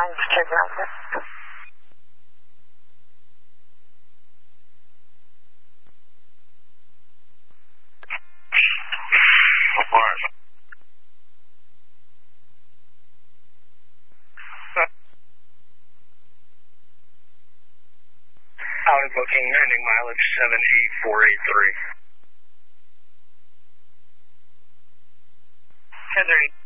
check out this. Out of booking, ending mileage 78483. 1030.